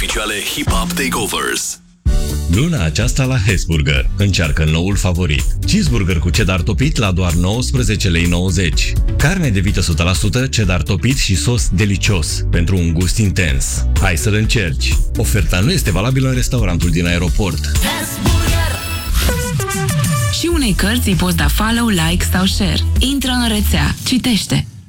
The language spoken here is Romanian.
Oficiale Hip Hop Takeovers. Luna aceasta la Hesburger încearcă noul favorit. Cheeseburger cu cheddar topit la doar 19,90 lei. Carne de vită 100%, cheddar topit și sos delicios pentru un gust intens. Hai să-l încerci! Oferta nu este valabilă în restaurantul din aeroport. Și unei cărți îi poți da follow, like sau share. Intră în rețea, citește.